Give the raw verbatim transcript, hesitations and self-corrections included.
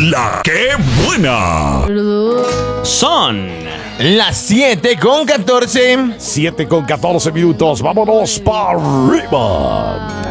La que buena. Son las siete con catorce. siete con catorce minutos. Vámonos para arriba.